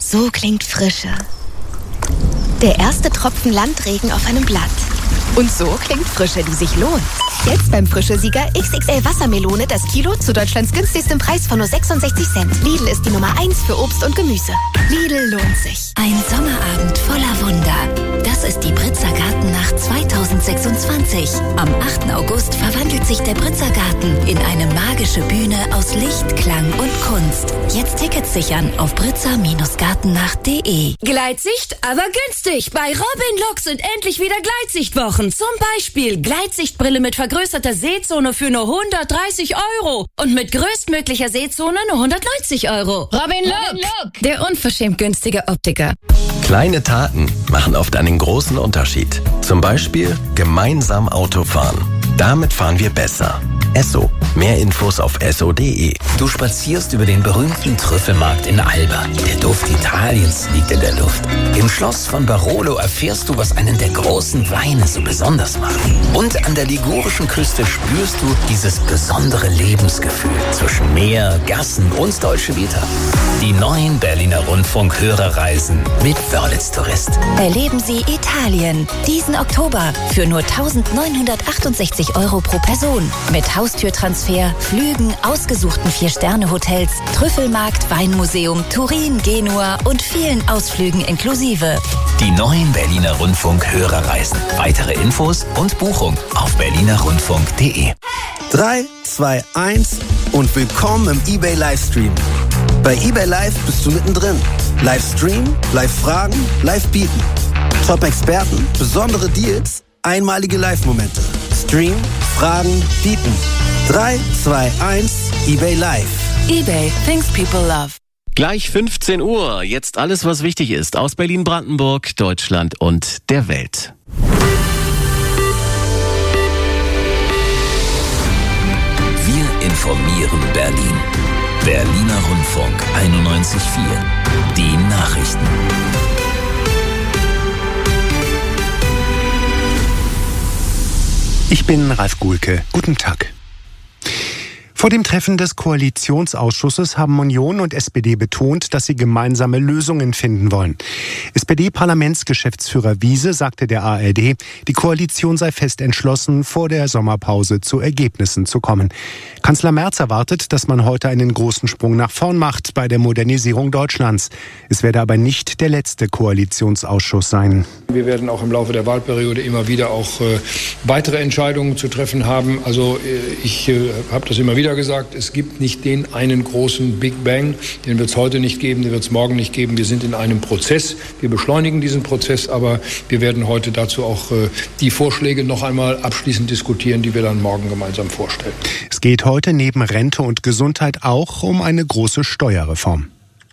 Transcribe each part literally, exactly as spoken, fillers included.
So klingt Frische. Der erste Tropfen Landregen auf einem Blatt. Und so klingt Frische, die sich lohnt. Jetzt beim Frische-Sieger X X L Wassermelone das Kilo zu Deutschlands günstigstem Preis von nur sechsundsechzig Cent. Lidl ist die Nummer eins für Obst und Gemüse. Lidl lohnt sich. Ein Sommerabend voller Wunder. Das ist die Britzer Gartennacht zweitausendsechsundzwanzig. Am achten August verwandelt sich der Britzer Garten in eine magische Bühne aus Licht, Klang und Kunst. Jetzt Tickets sichern auf britzer gartennacht punkt de. Gleitsicht, aber günstig. Bei Robin Lux sind endlich wieder Gleitsichtwochen. Zum Beispiel Gleitsichtbrille mit vergrößerter Sehzone für nur hundertdreißig Euro. Und mit größtmöglicher Sehzone nur hundertneunzig Euro. Robin Look, der unverschämt günstige Optiker. Kleine Taten machen oft einen großen Unterschied. Zum Beispiel gemeinsam Auto fahren. Damit fahren wir besser. Esso. Mehr Infos auf esso punkt de. Du spazierst über den berühmten Trüffelmarkt in Alba. Der Duft Italiens liegt in der Luft. Im Schloss von Barolo erfährst du, was einen der großen Weine so besonders macht. Und an der ligurischen Küste spürst du dieses besondere Lebensgefühl zwischen Meer, Gassen und Dolce Vita. Die neuen Berliner Rundfunk-Hörerreisen mit Wörlitz Tourist. Erleben Sie Italien diesen Oktober für nur eintausendneunhundertachtundsechzig Euro pro Person. Mit Haustürtransfer, Flügen, ausgesuchten Vier-Sterne-Hotels, Trüffelmarkt, Weinmuseum, Turin, Genua und vielen Ausflügen inklusive. Die neuen Berliner Rundfunk-Hörerreisen. Weitere Infos und Buchung auf berliner rundfunk punkt de. drei, zwei, eins und willkommen im eBay Livestream. Bei eBay Live bist du mittendrin. Livestream, Live-Fragen, Live-Bieten. Top-Experten, besondere Deals, einmalige Live-Momente. Stream, Fragen, Bieten. drei, zwei, eins, eBay Live. eBay, things people love. Gleich fünfzehn Uhr. Jetzt alles, was wichtig ist aus Berlin-Brandenburg, Deutschland und der Welt. Wir informieren Berlin. Berliner Rundfunk einundneunzig Komma vier. Die Nachrichten. Ich bin Ralf Guhlke. Guten Tag. Vor dem Treffen des Koalitionsausschusses haben Union und S P D betont, dass sie gemeinsame Lösungen finden wollen. S P D-Parlamentsgeschäftsführer Wiese sagte der A R D, die Koalition sei fest entschlossen, vor der Sommerpause zu Ergebnissen zu kommen. Kanzler Merz erwartet, dass man heute einen großen Sprung nach vorn macht bei der Modernisierung Deutschlands. Es werde aber nicht der letzte Koalitionsausschuss sein. Wir werden auch im Laufe der Wahlperiode immer wieder auch äh, weitere Entscheidungen zu treffen haben. Also äh, ich äh, habe das immer wieder gesagt, es gibt nicht den einen großen Big Bang, den wird es heute nicht geben, den wird es morgen nicht geben. Wir sind in einem Prozess, wir beschleunigen diesen Prozess, aber wir werden heute dazu auch äh, die Vorschläge noch einmal abschließend diskutieren, die wir dann morgen gemeinsam vorstellen. Es geht heute neben Rente und Gesundheit auch um eine große Steuerreform.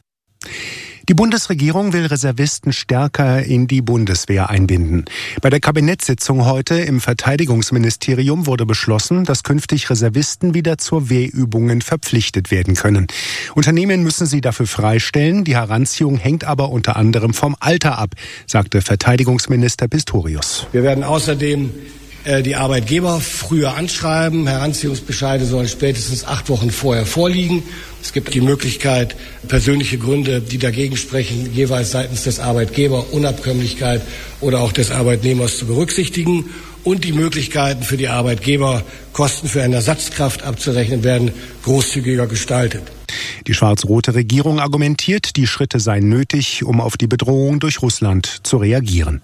Die Bundesregierung will Reservisten stärker in die Bundeswehr einbinden. Bei der Kabinettssitzung heute im Verteidigungsministerium wurde beschlossen, dass künftig Reservisten wieder zur Wehrübungen verpflichtet werden können. Unternehmen müssen sie dafür freistellen. Die Heranziehung hängt aber unter anderem vom Alter ab, sagte Verteidigungsminister Pistorius. Wir werden außerdem die Arbeitgeber früher anschreiben. Heranziehungsbescheide sollen spätestens acht Wochen vorher vorliegen. Es gibt die Möglichkeit, persönliche Gründe, die dagegen sprechen, jeweils seitens des Arbeitgebers, Unabkömmlichkeit oder auch des Arbeitnehmers zu berücksichtigen. Und die Möglichkeiten für die Arbeitgeber, Kosten für eine Ersatzkraft abzurechnen, werden großzügiger gestaltet. Die schwarz-rote Regierung argumentiert, die Schritte seien nötig, um auf die Bedrohung durch Russland zu reagieren.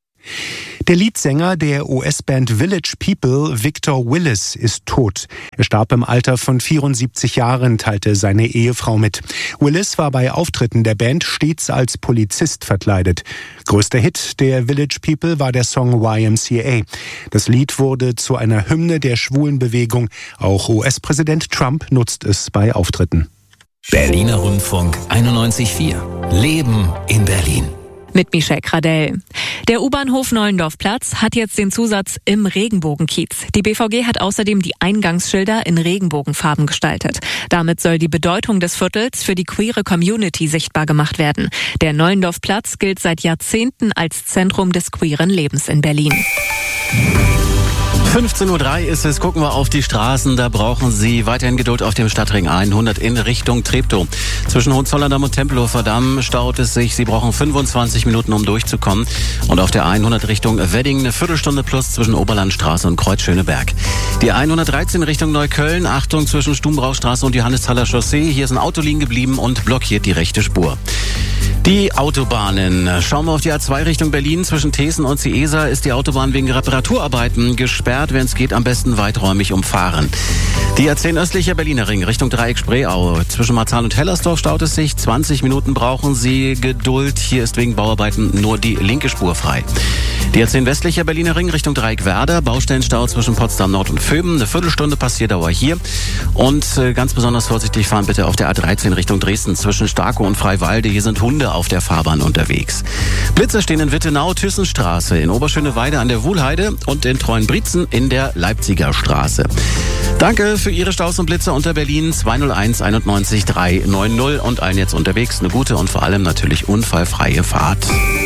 Der Leadsänger der U S-Band Village People, Victor Willis, ist tot. Er starb im Alter von vierundsiebzig Jahren, teilte seine Ehefrau mit. Willis war bei Auftritten der Band stets als Polizist verkleidet. Größter Hit der Village People war der Song Y M C A. Das Lied wurde zu einer Hymne der Schwulenbewegung. Auch U S-Präsident Trump nutzt es bei Auftritten. Berliner Rundfunk einundneunzig Komma vier. Leben in Berlin. Mit Michelle Kradell. Der U-Bahnhof Nollendorfplatz hat jetzt den Zusatz im Regenbogenkiez. Die B V G hat außerdem die Eingangsschilder in Regenbogenfarben gestaltet. Damit soll die Bedeutung des Viertels für die queere Community sichtbar gemacht werden. Der Nollendorfplatz gilt seit Jahrzehnten als Zentrum des queeren Lebens in Berlin. fünfzehn Uhr drei ist es, gucken wir auf die Straßen, da brauchen Sie weiterhin Geduld auf dem Stadtring hundert in Richtung Treptow. Zwischen Hohenzollern-Damm und Tempelhofer Damm staut es sich, Sie brauchen fünfundzwanzig Minuten, um durchzukommen. Und auf der hundert Richtung Wedding eine Viertelstunde plus zwischen Oberlandstraße und Kreuz-Schöneberg. Die hundertdreizehn Richtung Neukölln, Achtung zwischen Stumbrauchstraße und Johannishaller Chaussee, hier ist ein Auto liegen geblieben und blockiert die rechte Spur. Die Autobahnen. Schauen wir auf die A zwei Richtung Berlin. Zwischen Thesen und Ciesa ist die Autobahn wegen Reparaturarbeiten gesperrt. Wenn es geht, am besten weiträumig umfahren. Die A zehn östlicher Berliner Ring Richtung Dreieck-Spreeau. Zwischen Marzahn und Hellersdorf staut es sich. zwanzig Minuten brauchen Sie Geduld. Hier ist wegen Bauarbeiten nur die linke Spur frei. Die A zehn westlicher Berliner Ring Richtung Dreieck-Werder. Baustellenstau zwischen Potsdam Nord und Vöben. Eine Viertelstunde Passierdauer hier. Und äh, ganz besonders vorsichtig fahren bitte auf der A dreizehn Richtung Dresden. Zwischen Starkow und Freiwalde. Hier sind Hunde auf der Fahrbahn unterwegs. Blitzer stehen in Wittenau, Thyssenstraße, in Oberschöneweide an der Wuhlheide und in Treuenbrietzen in der Leipziger Straße. Danke für Ihre Staus und Blitzer unter Berlin zwei null eins einundneunzig drei neun null und allen jetzt unterwegs eine gute und vor allem natürlich unfallfreie Fahrt.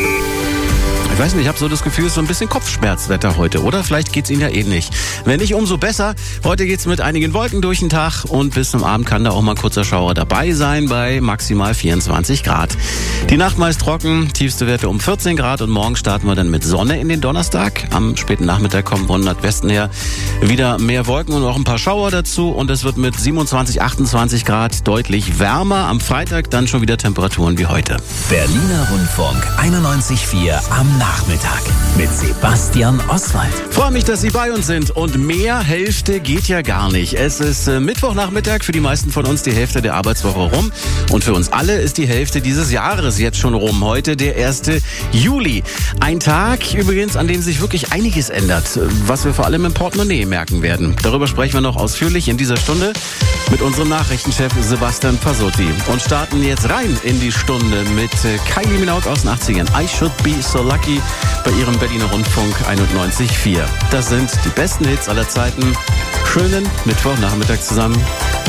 Ich weiß nicht, ich habe so das Gefühl, es ist so ein bisschen Kopfschmerzwetter heute, oder? Vielleicht geht's Ihnen ja ähnlich. Wenn nicht, umso besser. Heute geht's mit einigen Wolken durch den Tag und bis zum Abend kann da auch mal ein kurzer Schauer dabei sein bei maximal vierundzwanzig Grad. Die Nacht meist trocken, tiefste Werte um vierzehn Grad und morgen starten wir dann mit Sonne in den Donnerstag. Am späten Nachmittag kommen von Nordwesten her wieder mehr Wolken und auch ein paar Schauer dazu und es wird mit siebenundzwanzig, achtundzwanzig Grad deutlich wärmer. Am Freitag dann schon wieder Temperaturen wie heute. Berliner Rundfunk einundneunzig Komma vier am Nachmittag mit Sebastian Oswald. Freue mich, dass Sie bei uns sind und mehr Hälfte geht ja gar nicht. Es ist äh, Mittwochnachmittag, für die meisten von uns die Hälfte der Arbeitswoche rum und für uns alle ist die Hälfte dieses Jahres jetzt schon rum. Heute der erste Juli. Ein Tag übrigens, an dem sich wirklich einiges ändert, was wir vor allem im Portemonnaie merken werden. Darüber sprechen wir noch ausführlich in dieser Stunde mit unserem Nachrichtenchef Sebastian Pasotti und starten jetzt rein in die Stunde mit äh, Kylie Minogue aus den achtzigern. I Should Be So Lucky bei Ihrem Berliner Rundfunk einundneunzig Komma vier. Das sind die besten Hits aller Zeiten. Schönen Mittwochnachmittag zusammen.